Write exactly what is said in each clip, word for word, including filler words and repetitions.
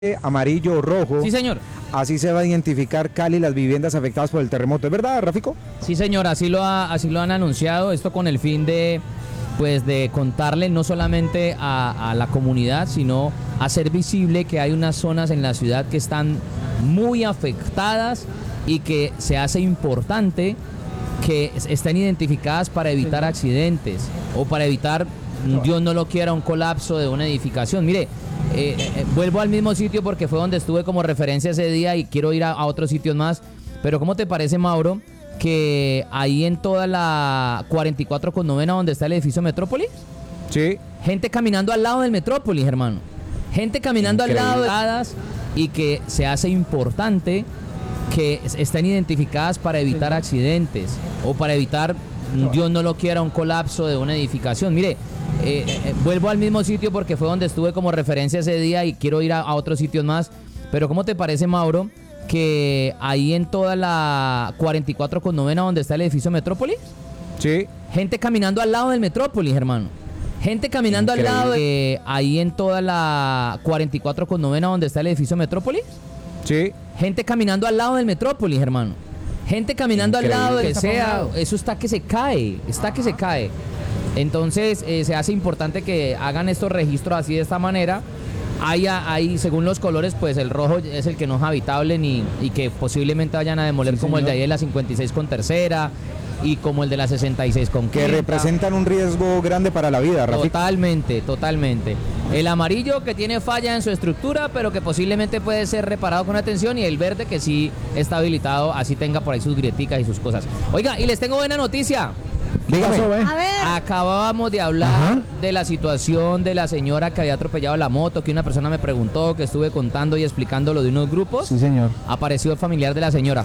amarillo o rojo. Sí, señor. Así se va a identificar Cali las viviendas afectadas por el terremoto. ¿Es verdad, Rafico? Sí, señor, así lo, ha, así lo han anunciado, esto con el fin de, pues, de contarle no solamente a, a la comunidad, sino hacer visible que hay unas zonas en la ciudad que están muy afectadas y que se hace importante que estén identificadas para evitar accidentes o para evitar, Dios no lo quiera, un colapso de una edificación. Mire, eh, eh, vuelvo al mismo sitio porque fue donde estuve como referencia ese día y quiero ir a, a otros sitios más. Pero ¿cómo te parece, Mauro, que ahí en toda la cuarenta y cuatro con novena donde está el edificio Metrópolis? Sí. Gente caminando al lado del Metrópolis, hermano. Gente caminando Increíble. al lado de hadas y que se hace importante que estén identificadas para evitar accidentes o para evitar, Dios no lo quiera, un colapso de una edificación. Mire, eh, eh, vuelvo al mismo sitio porque fue donde estuve como referencia ese día y quiero ir a, a otros sitios más. Pero ¿cómo te parece, Mauro, que ahí en toda la cuarenta y cuatro con novena donde está el edificio Metrópolis? Sí. Gente caminando al lado del Metrópolis, hermano. Gente caminando Increíble. al lado de, eh, ahí en toda la cuarenta y cuatro con novena donde está el edificio Metrópolis. Sí. Gente caminando al lado del Metrópolis, hermano. Gente caminando Increíble. al lado del que Está sea, formado. eso está que se cae, está que se cae. Entonces eh, se hace importante que hagan estos registros así de esta manera. Hay, hay, según los colores, pues el rojo es el que no es habitable ni, y que posiblemente vayan a demoler, Sí, como el de señor. ahí de la cincuenta y seis con tercera y como el de la sesenta y seis con Que quinta. representan un riesgo grande para la vida, Rafico. Totalmente, totalmente. El amarillo que tiene falla en su estructura, pero que posiblemente puede ser reparado con atención, y el verde que sí está habilitado, así tenga por ahí sus grieticas y sus cosas. Oiga, y les tengo buena noticia. Dígame. Pasó, ¿eh? A ver, Acabábamos de hablar Ajá. de la situación de la señora que había atropellado la moto, que una persona me preguntó, que estuve contando y explicando lo de unos grupos. Sí, señor. Apareció el familiar de la señora.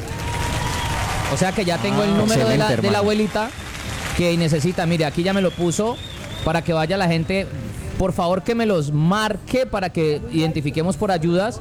O sea que ya tengo el Ah, número de la, excelente, de la hermano. abuelita que necesita. Mire, aquí ya me lo puso para que vaya la gente. Por favor, que me los marque para que identifiquemos por ayudas.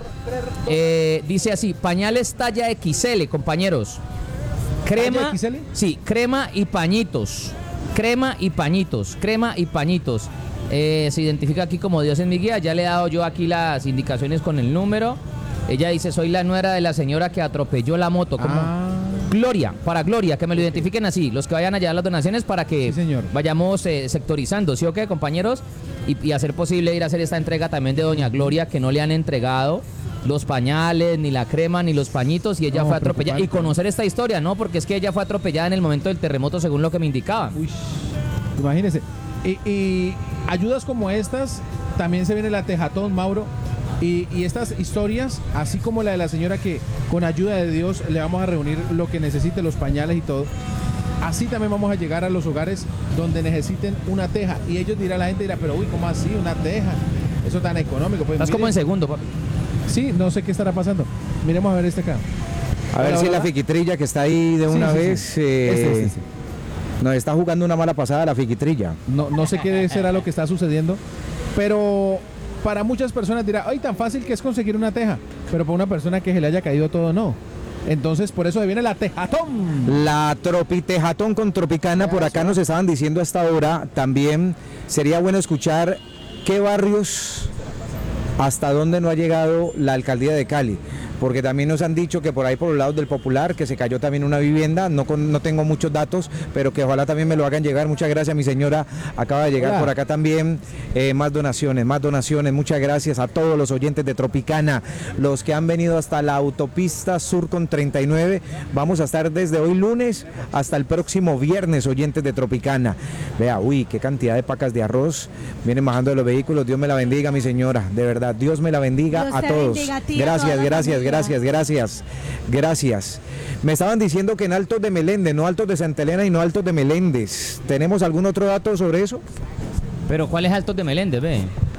Eh, dice así: pañales talla equis ele, compañeros. Crema, ¿Talla equis ele? sí, crema y pañitos. Crema y pañitos, crema y pañitos. Eh, se identifica aquí como Dios en mi guía. Ya le he dado yo aquí las indicaciones con el número. Ella dice: soy la nuera de la señora que atropelló la moto. Como Ah. Gloria, para Gloria, que me lo identifiquen así, los que vayan a llevar las donaciones para que Sí, señor. vayamos eh, sectorizando, ¿sí o qué, compañeros? Y, y hacer posible ir a hacer esta entrega también de Doña Gloria, que no le han entregado los pañales, ni la crema, ni los pañitos, y ella No, fue atropellada. Y preocupante. conocer esta historia, ¿no? Porque es que ella fue atropellada en el momento del terremoto, según lo que me indicaban. Uy, imagínese. Y, y ayudas como estas, también se viene la Tejatón, Mauro. Y, y estas historias, así como la de la señora que con ayuda de Dios le vamos a reunir lo que necesite, los pañales y todo. Así también vamos a llegar a los hogares donde necesiten una teja. Y ellos dirán, la gente dirá, pero uy, ¿cómo así? Una teja. Eso tan económico. Pues Estás como en miren, segundo, papi. sí, no sé qué estará pasando. Miremos a ver este acá. A ver Hola, si hola. la fiquitrilla que está ahí de Sí, una sí, sí. vez eh, Este, este, este. nos está jugando una mala pasada la fiquitrilla. No, no sé qué será lo que está sucediendo, pero para muchas personas dirá, ay, tan fácil que es conseguir una teja, pero para una persona que se le haya caído todo, no. Entonces, por eso viene la Tejatón. La Tropitejatón con Tropicana, por acá nos estaban diciendo hasta ahora. También sería bueno escuchar qué barrios, hasta dónde no ha llegado la alcaldía de Cali. Porque también nos han dicho que por ahí por los lados del Popular, que se cayó también una vivienda, no, con- no tengo muchos datos, pero que ojalá también me lo hagan llegar. Muchas gracias, mi señora, acaba de llegar Hola. por acá también eh, más donaciones, más donaciones. Muchas gracias a todos los oyentes de Tropicana, los que han venido hasta la autopista Sur con treinta y nueve. Vamos a estar desde hoy lunes hasta el próximo viernes, oyentes de Tropicana. Vea, uy, qué cantidad de pacas de arroz vienen bajando de los vehículos. Dios me la bendiga, mi señora, de verdad, Dios me la bendiga Dios a te todos. bendiga a ti y a Gracias, toda la gracias, familia. gracias, gracias, gracias. Me estaban diciendo que en Altos de Meléndez, no Altos de Santa Elena y no Altos de Meléndez. ¿Tenemos algún otro dato sobre eso? Pero ¿cuál es Altos de Meléndez, ve?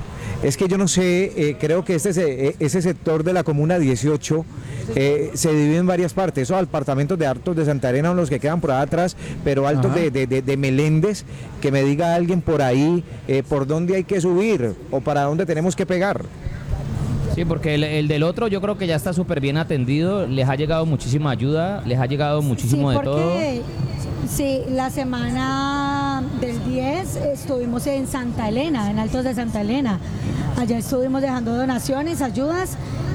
Es que yo no sé, eh, creo que este, se- eh, ese sector de la Comuna dieciocho eh, se divide en varias partes. Esos apartamentos de Altos de Santa Elena son los que quedan por allá atrás, pero Altos Ajá. de, de- de- de Meléndez, que me diga alguien por ahí eh, por dónde hay que subir o para dónde tenemos que pegar. Sí, porque el, el del otro yo creo que ya está súper bien atendido, les ha llegado muchísima ayuda, les ha llegado muchísimo sí, de todo. porque sí, la semana día del diez estuvimos en Santa Elena, en Altos de Santa Elena. Allá estuvimos dejando donaciones, ayudas